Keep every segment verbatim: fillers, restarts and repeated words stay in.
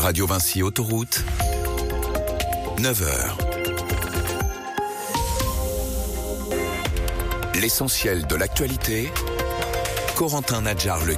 Radio Vinci Autoroute, neuf heures. L'essentiel de l'actualité, Corentin Nadjar-Legui.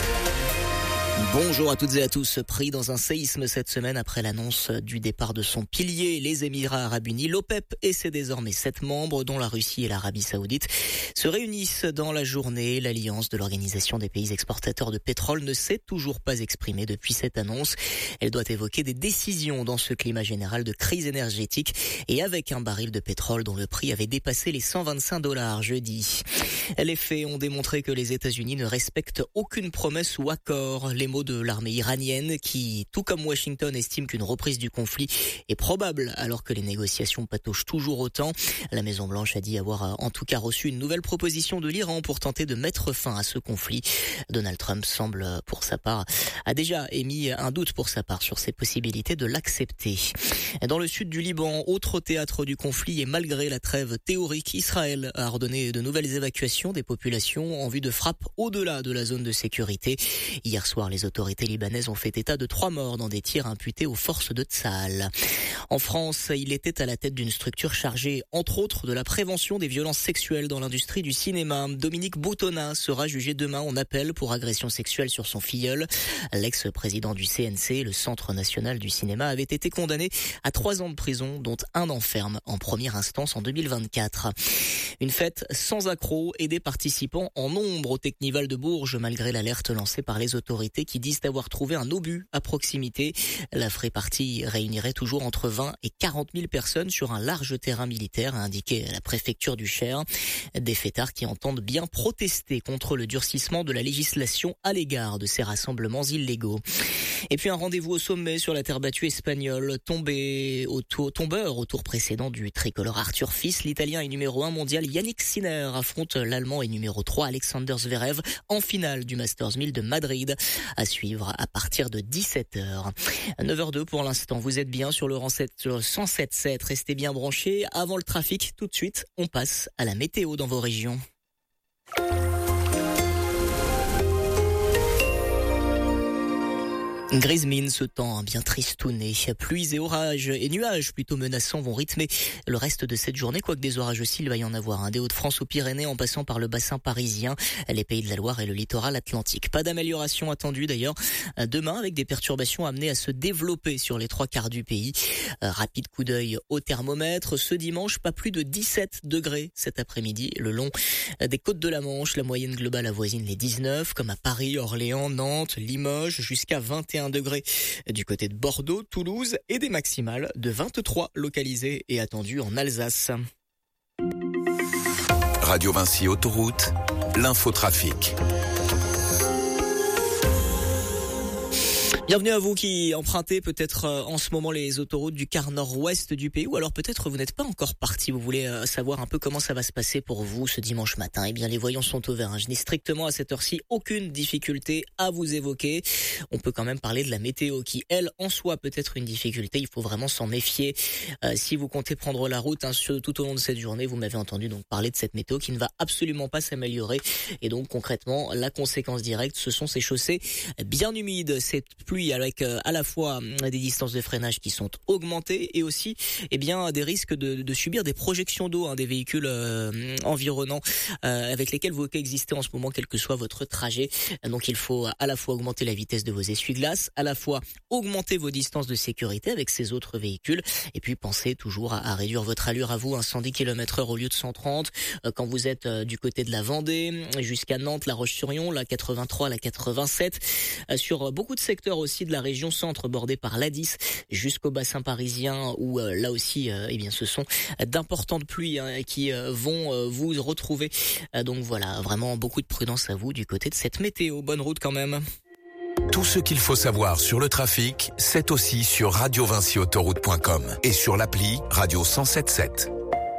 Bonjour à toutes et à tous. Pris dans un séisme cette semaine après l'annonce du départ de son pilier, les Émirats Arabes Unis, l'OPEP et ses désormais sept membres, dont la Russie et l'Arabie Saoudite, se réunissent dans la journée. L'Alliance de l'Organisation des pays exportateurs de pétrole ne s'est toujours pas exprimée depuis cette annonce. Elle doit évoquer des décisions dans ce climat général de crise énergétique et avec un baril de pétrole dont le prix avait dépassé les cent vingt-cinq dollars jeudi. Les faits ont démontré que les États-Unis ne respectent aucune promesse ou accord. Les mots de l'armée iranienne qui, tout comme Washington, estime qu'une reprise du conflit est probable alors que les négociations patauchent toujours autant. La Maison-Blanche a dit avoir en tout cas reçu une nouvelle proposition de l'Iran pour tenter de mettre fin à ce conflit. Donald Trump semble, pour sa part, a déjà émis un doute pour sa part sur ses possibilités de l'accepter. Dans le sud du Liban, autre théâtre du conflit et malgré la trêve théorique, Israël a ordonné de nouvelles évacuations des populations en vue de frappes au-delà de la zone de sécurité. Hier soir, les autorités libanaises ont fait état de trois morts dans des tirs imputés aux forces de Tsahal. En France, il était à la tête d'une structure chargée, entre autres, de la prévention des violences sexuelles dans l'industrie du cinéma. Dominique Boutonnat sera jugé demain en appel pour agression sexuelle sur son filleul. L'ex-président du C N C, le Centre national du cinéma, avait été condamné à trois ans de prison, dont un an ferme en première instance en deux mille vingt-quatre. Une fête sans accroc et des participants en nombre au Technival de Bourges, malgré l'alerte lancée par les autorités qui disent avoir trouvé un obus à proximité. La free party réunirait toujours entre vingt et quarante mille personnes sur un large terrain militaire, a indiqué la préfecture du Cher. Des fêtards qui entendent bien protester contre le durcissement de la législation à l'égard de ces rassemblements illégaux. Et puis un rendez-vous au sommet sur la terre battue espagnole, tombé au tour, tombeur au tour précédent du tricolore Arthur Fils. L'Italien est numéro un mondial Yannick Sinner affronte l'Allemand et numéro trois Alexander Zverev en finale du Masters mille de Madrid. À suivre à partir de dix-sept heures. neuf heures deux pour l'instant. Vous êtes bien sur le cent sept sept. Restez bien branchés. Avant le trafic, tout de suite, on passe à la météo dans vos régions. Grise mine ce temps bien tristouné. Pluies et orages et nuages plutôt menaçants vont rythmer le reste de cette journée. Quoique des orages aussi, il va y en avoir. Hein. Des Hauts-de-France aux Pyrénées en passant par le bassin parisien, les Pays de la Loire et le littoral atlantique. Pas d'amélioration attendue d'ailleurs demain avec des perturbations amenées à se développer sur les trois quarts du pays. Euh, rapide coup d'œil au thermomètre. Ce dimanche, pas plus de dix-sept degrés cet après-midi. Le long des côtes de la Manche, la moyenne globale avoisine les dix-neuf, comme à Paris, Orléans, Nantes, Limoges, jusqu'à vingt et un degrés du côté de Bordeaux, Toulouse et des maximales de vingt-trois localisées et attendues en Alsace. Radio Vinci Autoroute, l'infotrafic. Bienvenue à vous qui empruntez peut-être en ce moment les autoroutes du quart nord-ouest du pays, ou alors peut-être vous n'êtes pas encore parti, vous voulez savoir un peu comment ça va se passer pour vous ce dimanche matin. Eh bien les voyants sont au vert, hein. Je n'ai strictement à cette heure-ci aucune difficulté à vous évoquer. On peut quand même parler de la météo qui, elle, en soi peut être une difficulté, il faut vraiment s'en méfier. Euh, si vous comptez prendre la route hein, sur, tout au long de cette journée, vous m'avez entendu donc parler de cette météo qui ne va absolument pas s'améliorer. Et donc concrètement, la conséquence directe, ce sont ces chaussées bien humides, cette pluie avec euh, à la fois euh, des distances de freinage qui sont augmentées et aussi eh bien des risques de, de subir des projections d'eau hein, des véhicules euh, environnants euh, avec lesquels vous existez en ce moment, quel que soit votre trajet. Donc il faut à la fois augmenter la vitesse de vos essuie-glaces, à la fois augmenter vos distances de sécurité avec ces autres véhicules et puis pensez toujours à, à réduire votre allure à vous, hein, cent dix kilomètres heure au lieu de cent trente euh, quand vous êtes euh, du côté de la Vendée jusqu'à Nantes, La Roche-sur-Yon, la quatre-vingt-trois, la quatre-vingt-sept, euh, sur beaucoup de secteurs aussi de la région centre bordée par l'A dix jusqu'au bassin parisien où euh, là aussi euh, eh bien ce sont d'importantes pluies hein, qui euh, vont euh, vous retrouver. Euh, donc voilà, vraiment beaucoup de prudence à vous du côté de cette météo. Bonne route quand même. Tout ce qu'il faut savoir sur le trafic, c'est aussi sur radio vinci autoroute point com et sur l'appli Radio cent sept sept.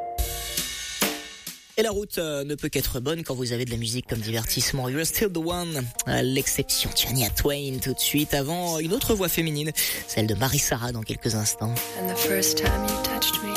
Et la route euh, ne peut qu'être bonne quand vous avez de la musique comme divertissement. You're Still the One, à l'exception Shania Twain tout de suite. Avant, une autre voix féminine, celle de Marie Sarah dans quelques instants. And the first time you touched me,